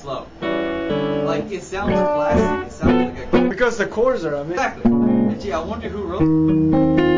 slow. Like, it sounds classic. It sounds like a... Because the chords are amazing. Exactly. And gee, I wonder who wrote